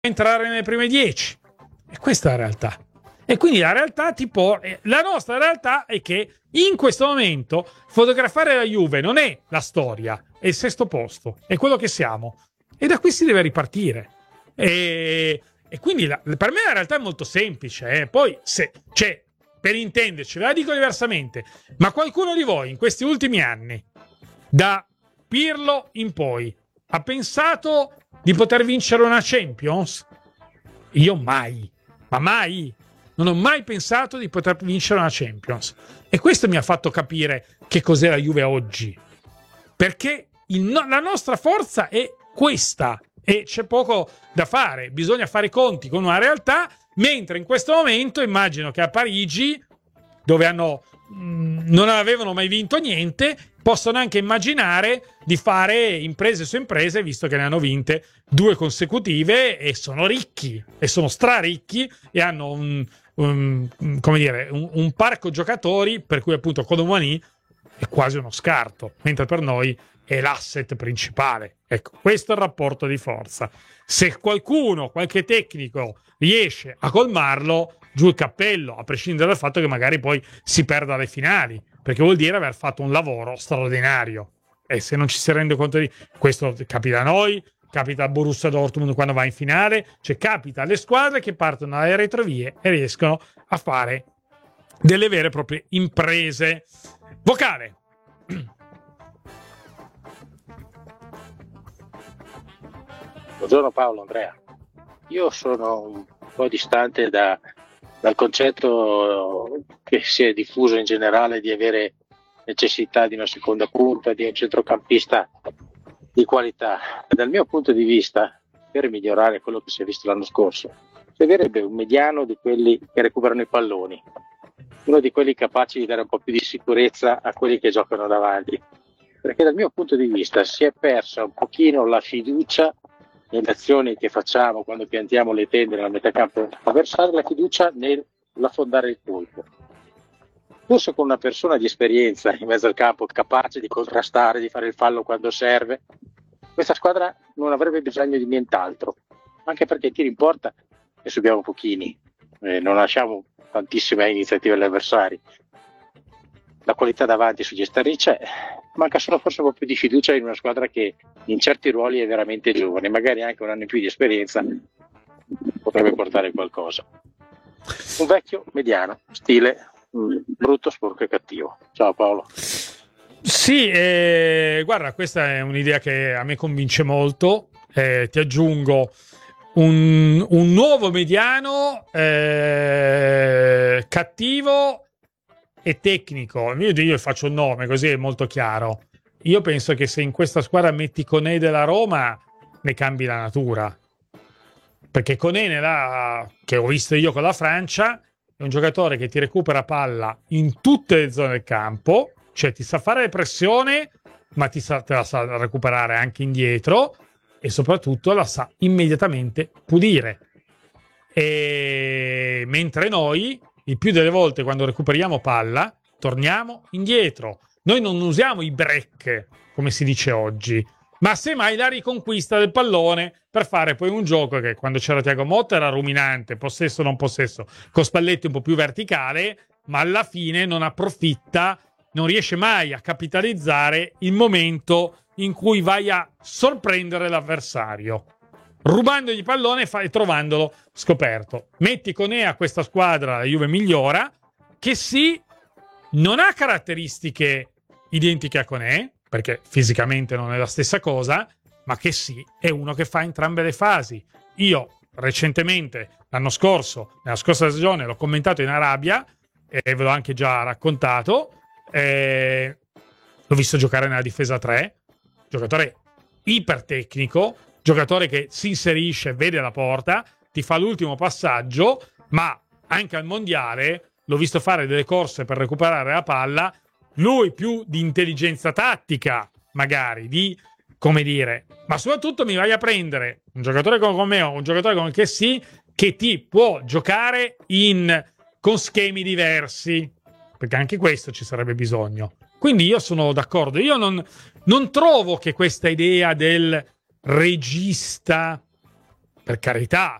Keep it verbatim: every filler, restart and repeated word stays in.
entrare nelle prime dieci. E questa è la realtà. E quindi la realtà tipo la nostra realtà è che in questo momento fotografare la Juve non è la storia, è il sesto posto, è quello che siamo. E da qui si deve ripartire. E, e quindi la, per me la realtà è molto semplice. Eh. Poi, se cioè, per intenderci, ve la dico diversamente, ma qualcuno di voi in questi ultimi anni, da Pirlo in poi, ha pensato di poter vincere una Champions? Io mai, ma mai. Non ho mai pensato di poter vincere una Champions. E questo mi ha fatto capire che cos'è la Juve oggi. Perché il no- la nostra forza è questa. E c'è poco da fare. Bisogna fare i conti con una realtà. Mentre in questo momento immagino che a Parigi, dove hanno, mh, non avevano mai vinto niente, possono anche immaginare di fare imprese su imprese, visto che ne hanno vinte due consecutive e sono ricchi. E sono straricchi e hanno un... Um, come dire, un, un parco giocatori per cui appunto Colomani è quasi uno scarto, mentre per noi è l'asset principale. Ecco, questo è il rapporto di forza. Se qualcuno, qualche tecnico riesce a colmarlo, giù il cappello, a prescindere dal fatto che magari poi si perda le finali, perché vuol dire aver fatto un lavoro straordinario. E se non ci si rende conto di questo, capita a noi, capita al Borussia Dortmund quando va in finale, cioè capita alle squadre che partono dalle retrovie e riescono a fare delle vere e proprie imprese. Vocale. Buongiorno Paolo, Andrea. Io sono un po' distante da, dal concetto che si è diffuso in generale di avere necessità di una seconda punta, di un centrocampista di qualità. Dal mio punto di vista, per migliorare quello che si è visto l'anno scorso, servirebbe un mediano di quelli che recuperano i palloni, uno di quelli capaci di dare un po' più di sicurezza a quelli che giocano davanti, perché dal mio punto di vista si è persa un pochino la fiducia nelle azioni che facciamo quando piantiamo le tende nella metà campo avversario, la fiducia nell'affondare il colpo. Forse con una persona di esperienza in mezzo al campo, capace di contrastare, di fare il fallo quando serve, questa squadra non avrebbe bisogno di nient'altro, anche perché i tiri in porta ne subiamo pochini, eh, non lasciamo tantissime iniziative agli avversari. La qualità davanti sugli esterni c'è, manca solo forse un po' più di fiducia in una squadra che in certi ruoli è veramente giovane, magari anche un anno in più di esperienza potrebbe portare qualcosa. Un vecchio mediano, stile brutto, sporco e cattivo. Ciao Paolo. Sì, eh, guarda, questa è un'idea che a me convince molto. Eh, ti aggiungo un, un nuovo mediano eh, cattivo e tecnico. Io, io faccio un nome, così è molto chiaro. Io penso che se in questa squadra metti Koné della Roma, ne cambi la natura. Perché Koné, nella, che ho visto io con la Francia, è un giocatore che ti recupera palla in tutte le zone del campo, cioè ti sa fare pressione, ma ti sa, te la sa recuperare anche indietro e soprattutto la sa immediatamente pulire. E mentre noi, il più delle volte quando recuperiamo palla, torniamo indietro. Noi non usiamo i break, come si dice oggi, ma semmai la riconquista del pallone per fare poi un gioco che quando c'era Thiago Motta era ruminante, possesso non possesso, con Spalletti un po' più verticale, ma alla fine non approfitta, non riesce mai a capitalizzare il momento in cui vai a sorprendere l'avversario, rubandogli il pallone e trovandolo scoperto. Metti Koné a questa squadra, la Juve migliora, che sì, non ha caratteristiche identiche a Koné, perché fisicamente non è la stessa cosa, ma che sì, è uno che fa entrambe le fasi. Io recentemente, l'anno scorso, nella scorsa stagione, l'ho commentato in Arabia, e ve l'ho anche già raccontato, eh, l'ho visto giocare nella difesa tre, giocatore ipertecnico, giocatore che si inserisce, vede la porta, ti fa l'ultimo passaggio, ma anche al mondiale l'ho visto fare delle corse per recuperare la palla, lui più di intelligenza tattica, magari, di, come dire, ma soprattutto mi vai a prendere un giocatore come me o un giocatore come che sì, che ti può giocare in, con schemi diversi, perché anche questo ci sarebbe bisogno. Quindi io sono d'accordo, io non, non trovo che questa idea del regista per carità,